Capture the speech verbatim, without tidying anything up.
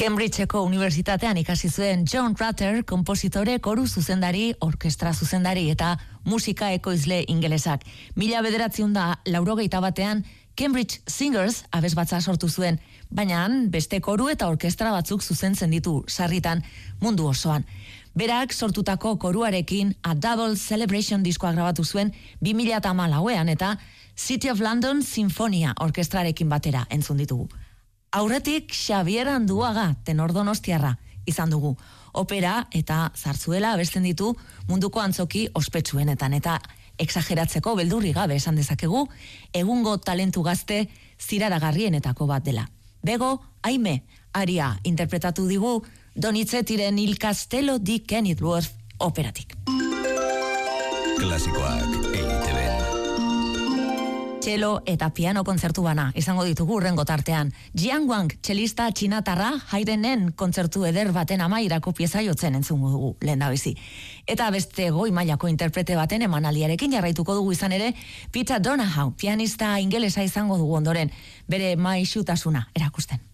Cambridgeko unibertsitatean ikasi zuen John Rutter, konpositore, koru zuzendari, orkestra zuzendari eta musika ekoizle ingelesak. Mila bederatziehun da laurogeita batean Cambridge Singers abesbatza sortu zuen, baina beste koru eta orkestra batzuk zuzentzen ditu sarritan mundu osoan. Berak sortutako koruarekin A Double Celebration diskoa grabatu zuen bi mila hamalauean eta City of London Sinfonia orkestrarekin batera entzun ditugu. Aurretik Xavier Anduaga, tenor donostiarra, izan dugu. Opera eta zarzuela abesten ditu munduko antzoki ospetsuenetan eta exageratzeko beldurri gabe esan dezakegu, egungo talentu gazte ziraragarrienetako bat dela. Bego, Aime, aria interpretatu digu Donizettiren Il Castello di Kenilworth operatik. Klasikoak E I T B. Txelo eta piano kontzertu bana izango ditugu urrengo tartean. Jian Wang, txelista txinatarra, Haydnen kontzertu eder baten amairako pieza jotzen entzungo dugu lehendabizi. Eta beste goi mailako interprete baten emanaldiarekin jarraituko dugu izan ere, Peter Donahoe, pianista ingelesa izango dugu ondoren, bere maisutasuna erakusten.